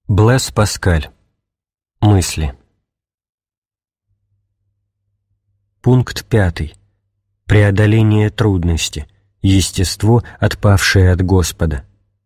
Блэс Паскаль. Мысли. Пункт 5. Преодоление трудности. Естество, отпавшее от Господа.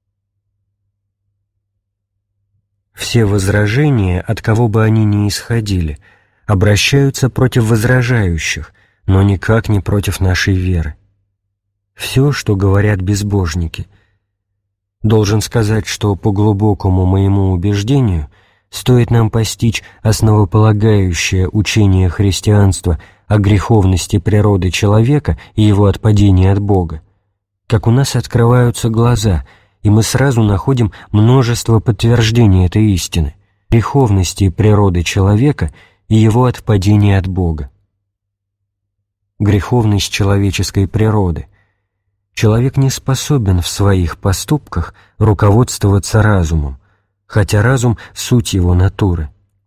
Все возражения, от кого бы они ни исходили, обращаются против возражающих, но никак не против нашей веры. Все, что говорят безбожники. Должен сказать, что по глубокому моему убеждению стоит нам постичь основополагающее учение христианства о греховности природы человека и его отпадении от Бога, как у нас открываются глаза, и мы сразу находим множество подтверждений этой истины, греховности природы человека и его отпадения от Бога. Греховность человеческой природы. Человек не способен в своих поступках руководствоваться разумом, хотя разум — суть его натуры.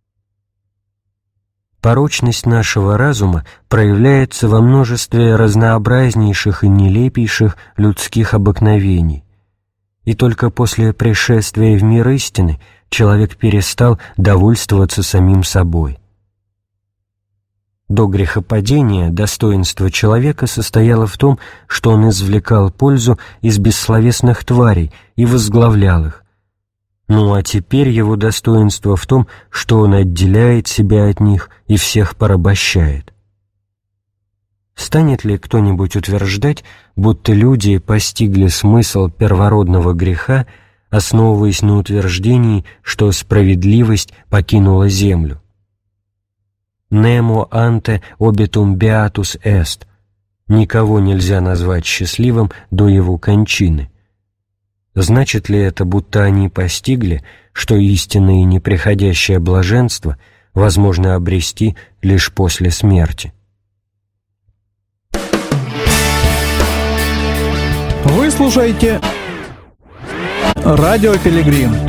Порочность нашего разума проявляется во множестве разнообразнейших и нелепейших людских обыкновений, и только после пришествия в мир истины человек перестал довольствоваться самим собой. До грехопадения достоинство человека состояло в том, что он извлекал пользу из бессловесных тварей и возглавлял их. Ну а теперь его достоинство в том, что он отделяет себя от них и всех порабощает. Станет ли кто-нибудь утверждать, будто люди постигли смысл первородного греха, основываясь на утверждении, что справедливость покинула землю? «Nemo ante obitum beatus est» — никого нельзя назвать счастливым до его кончины. Значит ли это, будто они постигли, что истинное и неприходящее блаженство возможно обрести лишь после смерти? Вы слушаете «Радио Пилигрим».